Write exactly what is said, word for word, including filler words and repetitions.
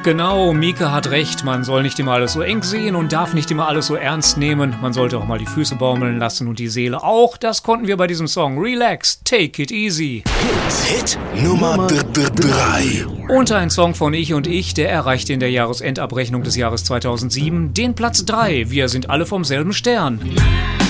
Genau, Mieke hat recht, man soll nicht immer alles so eng sehen und darf nicht immer alles so ernst nehmen. Man sollte auch mal die Füße baumeln lassen und die Seele auch. Das konnten wir bei diesem Song. Relax, take it easy. Hit, Hit Nummer drei. Und ein Song von Ich und Ich, der erreichte in der Jahresendabrechnung des Jahres zweitausendsieben den Platz drei. Wir sind alle vom selben Stern.